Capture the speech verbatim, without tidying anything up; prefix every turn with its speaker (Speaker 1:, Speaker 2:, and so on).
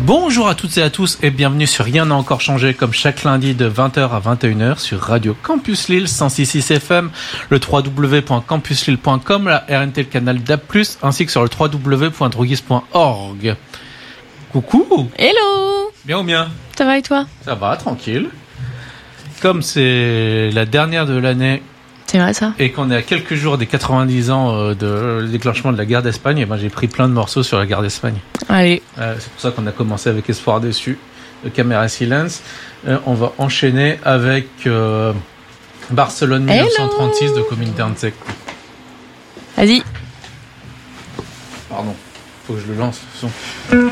Speaker 1: Bonjour à toutes et à tous et bienvenue sur Rien n'a encore changé comme chaque lundi de vingt heures à vingt et une heures sur Radio Campus Lille cent six virgule six F M, le w w w point campus lille point com, la R N T, le canal D A B plus, ainsi que sur le w w w point droguis point org. Coucou.
Speaker 2: Hello.
Speaker 1: Bien ou bien?
Speaker 2: Ça va et toi?
Speaker 1: Ça va, tranquille. Comme c'est la dernière de l'année,
Speaker 2: c'est vrai ça,
Speaker 1: et qu'on est à quelques jours des quatre-vingt-dix ans de déclenchement de la guerre d'Espagne, et ben j'ai pris plein de morceaux sur la guerre d'Espagne.
Speaker 2: Allez.
Speaker 1: Euh, c'est pour ça qu'on a commencé avec Espoir déçu de Caméra Silence. Euh, on va enchaîner avec euh, Barcelone mille neuf cent trente-six de Comintern Sec.
Speaker 2: Vas-y.
Speaker 1: Pardon, faut que je le lance.